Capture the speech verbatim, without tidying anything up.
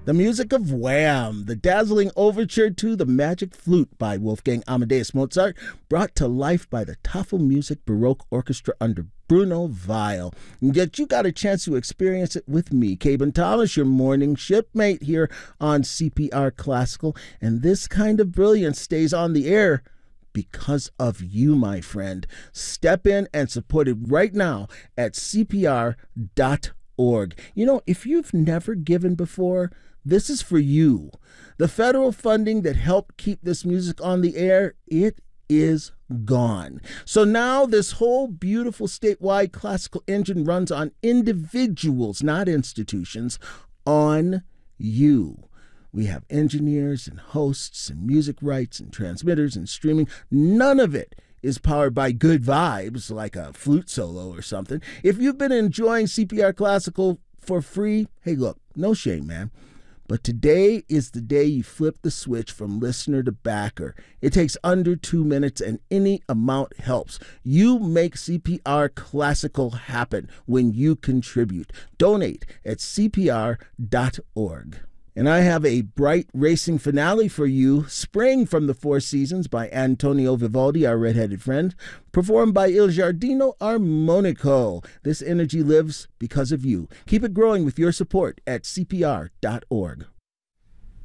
The music of Wham! The dazzling overture to The Magic Flute by Wolfgang Amadeus Mozart, brought to life by the Tafel Music Baroque Orchestra under Bruno Weil. And yet you got a chance to experience it with me, Caben Thomas, your morning shipmate here on C P R Classical. And this kind of brilliance stays on the air because of you, my friend. Step in and support it right now at C P R dot org. You know, if you've never given before, this is for you. The federal funding that helped keep this music on the air, it is gone. So now this whole beautiful statewide classical engine runs on individuals, not institutions, on you. We have engineers and hosts and music rights and transmitters and streaming. None of it is powered by good vibes like a flute solo or something. If you've been enjoying C P R Classical for free, hey, look, no shame, man. But today is the day you flip the switch from listener to backer. It takes under two minutes and any amount helps. You make C P R Classical happen when you contribute. Donate at C P R dot org. And I have a bright racing finale for you, Spring from the Four Seasons by Antonio Vivaldi, our redheaded friend, performed by Il Giardino Armonico. This energy lives because of you. Keep it growing with your support at C P R dot org.